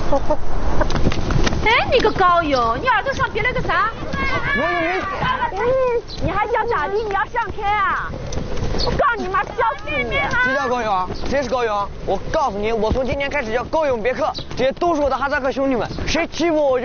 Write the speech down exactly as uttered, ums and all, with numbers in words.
哎，你个高勇，你耳朵上别了个啥？ 我有没？ 嗯，你还想咋地？你要上天啊？我告诉你妈，笑死你！ 这叫高勇，谁是高勇？我告诉你，我从今天开始叫高勇别克，这些都是我的哈萨克兄弟们，谁欺负我就。